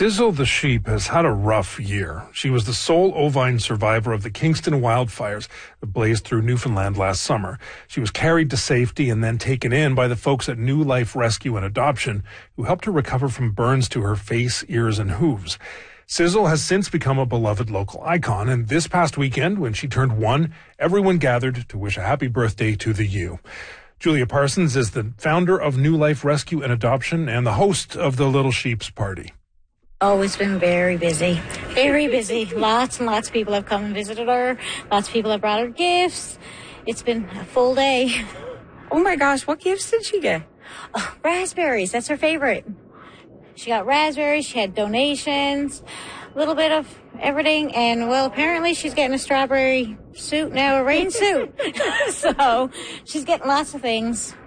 Sizzle the sheep has had a rough year. She was the sole ovine survivor of the Kingston wildfires that blazed through Newfoundland last summer. She was carried to safety and then taken in by the folks at New Life Rescue and Adoption, who helped her recover from burns to her face, ears, and hooves. Sizzle has since become a beloved local icon, and this past weekend, when she turned 1, everyone gathered to wish a happy birthday to the ewe. Julia Parsons is the founder of New Life Rescue and Adoption and the host of the Little Sheep's Party. Oh, it's been very busy. Very busy. Lots and lots of people have come and visited her. Lots of people have brought her gifts. It's been a full day. Oh my gosh, what gifts did she get? Oh, raspberries, that's her favorite. She got raspberries, she had donations, a little bit of everything, and well, apparently she's getting a strawberry suit now, a rain suit. So she's getting lots of things.